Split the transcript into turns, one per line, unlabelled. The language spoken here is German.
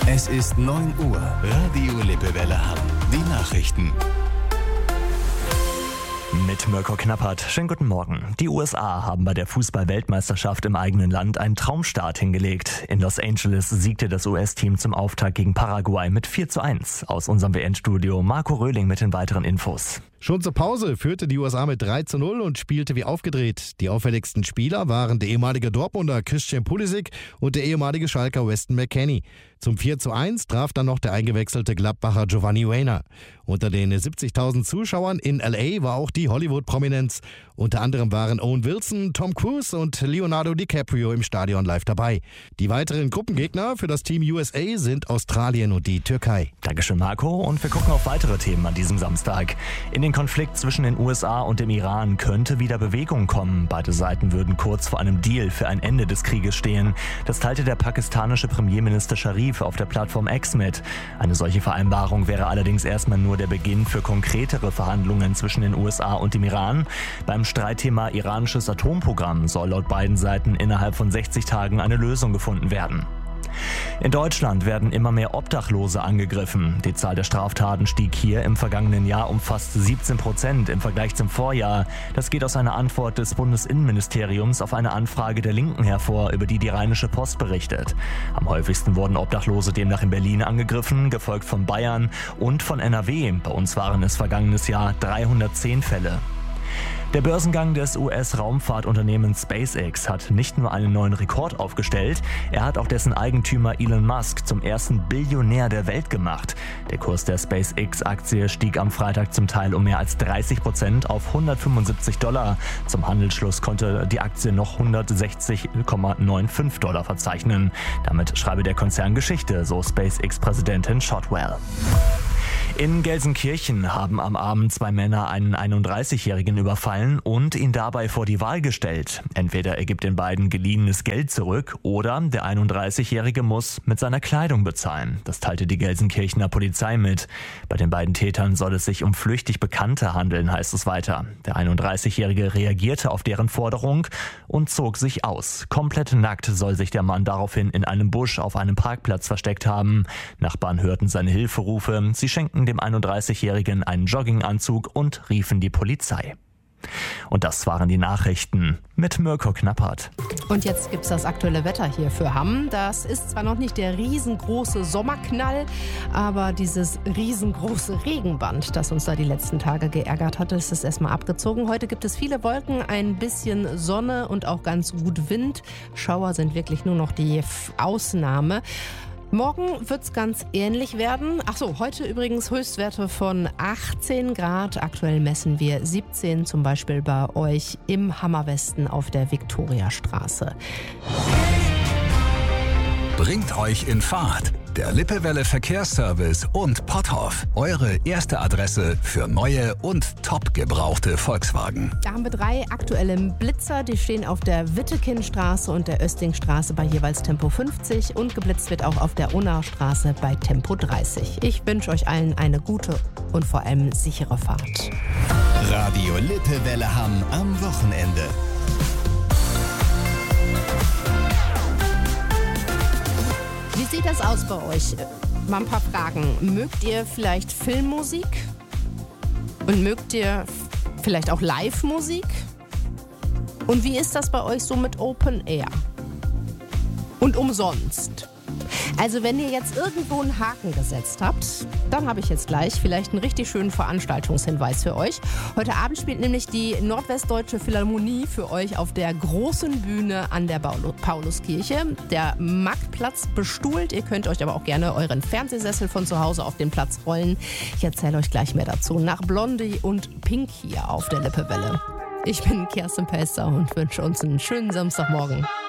Es ist 9 Uhr. Radio Lippewelle Hamm. Die Nachrichten.
Mit Mirko Knappert. Schönen guten Morgen. Die USA haben bei der Fußball-Weltmeisterschaft im eigenen Land einen Traumstart hingelegt. In Los Angeles siegte das US-Team zum Auftakt gegen Paraguay mit 4:1. Aus unserem WN-Studio Marco Röhling mit den weiteren Infos.
Schon zur Pause führte die USA mit 3:0 und spielte wie aufgedreht. Die auffälligsten Spieler waren der ehemalige Dortmunder Christian Pulisic und der ehemalige Schalker Weston McKennie. Zum 4:1 traf dann noch der eingewechselte Gladbacher Giovanni Reina. Unter den 70.000 Zuschauern in L.A. war auch die Hollywood-Prominenz. Unter anderem waren Owen Wilson, Tom Cruise und Leonardo DiCaprio im Stadion live dabei. Die weiteren Gruppengegner für das Team USA sind Australien und die Türkei.
Dankeschön, Marco. Und wir gucken auf weitere Themen an diesem Samstag. In den Konflikt zwischen den USA und dem Iran könnte wieder Bewegung kommen. Beide Seiten würden kurz vor einem Deal für ein Ende des Krieges stehen. Das teilte der pakistanische Premierminister Sharif auf der Plattform X mit. Eine solche Vereinbarung wäre allerdings erstmal nur der Beginn für konkretere Verhandlungen zwischen den USA und dem Iran. Beim Streitthema iranisches Atomprogramm soll laut beiden Seiten innerhalb von 60 Tagen eine Lösung gefunden werden. In Deutschland werden immer mehr Obdachlose angegriffen. Die Zahl der Straftaten stieg hier im vergangenen Jahr um fast 17% im Vergleich zum Vorjahr. Das geht aus einer Antwort des Bundesinnenministeriums auf eine Anfrage der Linken hervor, über die die Rheinische Post berichtet. Am häufigsten wurden Obdachlose demnach in Berlin angegriffen, gefolgt von Bayern und von NRW. Bei uns waren es vergangenes Jahr 310 Fälle. Der Börsengang des US-Raumfahrtunternehmens SpaceX hat nicht nur einen neuen Rekord aufgestellt, er hat auch dessen Eigentümer Elon Musk zum ersten Billionär der Welt gemacht. Der Kurs der SpaceX-Aktie stieg am Freitag zum Teil um mehr als 30% auf $175. Zum Handelsschluss konnte die Aktie noch $160,95 verzeichnen. Damit schreibe der Konzern Geschichte, so SpaceX-Präsidentin Shotwell. In Gelsenkirchen haben am Abend 2 Männer einen 31-Jährigen überfallen und ihn dabei vor die Wahl gestellt. Entweder er gibt den beiden geliehenes Geld zurück oder der 31-Jährige muss mit seiner Kleidung bezahlen. Das teilte die Gelsenkirchener Polizei mit. Bei den beiden Tätern soll es sich um flüchtig Bekannte handeln, heißt es weiter. Der 31-Jährige reagierte auf deren Forderung und zog sich aus. Komplett nackt soll sich der Mann daraufhin in einem Busch auf einem Parkplatz versteckt haben. Nachbarn hörten seine Hilferufe. Sie schenkten dem 31-Jährigen einen Jogginganzug und riefen die Polizei. Und das waren die Nachrichten mit Mirko Knappert.
Und jetzt gibt's das aktuelle Wetter hier für Hamm. Das ist zwar noch nicht der riesengroße Sommerknall, aber dieses riesengroße Regenband, das uns da die letzten Tage geärgert hatte, ist erstmal abgezogen. Heute gibt es viele Wolken, ein bisschen Sonne und auch ganz gut Wind. Schauer sind wirklich nur noch die Ausnahme. Morgen wird es ganz ähnlich werden. Achso, heute übrigens Höchstwerte von 18 Grad. Aktuell messen wir 17, zum Beispiel bei euch im Hammerwesten auf der Viktoriastraße.
Bringt euch in Fahrt. Der Lippewelle Verkehrsservice und Potthoff. Eure erste Adresse für neue und top gebrauchte Volkswagen.
Da haben wir 3 aktuelle Blitzer. Die stehen auf der Wittekindstraße und der Östingstraße bei jeweils Tempo 50. Und geblitzt wird auch auf der Unaustraße bei Tempo 30. Ich wünsche euch allen eine gute und vor allem sichere Fahrt.
Radio Lippewelle Hamm am Wochenende.
Wie sieht das aus bei euch? Mal ein paar Fragen. Mögt ihr vielleicht Filmmusik? Und mögt ihr vielleicht auch Live-Musik? Und wie ist das bei euch so mit Open Air? Und umsonst? Also wenn ihr jetzt irgendwo einen Haken gesetzt habt, dann habe ich jetzt gleich vielleicht einen richtig schönen Veranstaltungshinweis für euch. Heute Abend spielt nämlich die Nordwestdeutsche Philharmonie für euch auf der großen Bühne an der Pauluskirche. Der Marktplatz bestuhlt. Ihr könnt euch aber auch gerne euren Fernsehsessel von zu Hause auf den Platz rollen. Ich erzähle euch gleich mehr dazu. Nach Blondie und Pink hier auf der Lippewelle. Ich bin Kerstin Pelster und wünsche uns einen schönen Samstagmorgen.